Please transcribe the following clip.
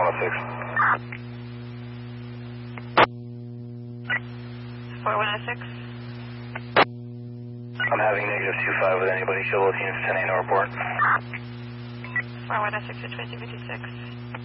4106. I'm having -25 with anybody. Show all teams 10 8 report. 4106 to 2056.